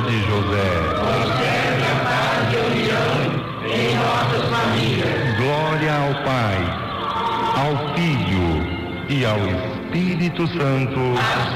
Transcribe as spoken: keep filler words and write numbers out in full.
de José. Conserve a paz e a união em nossas famílias. Glória ao Pai, ao Filho e ao Espírito Santo.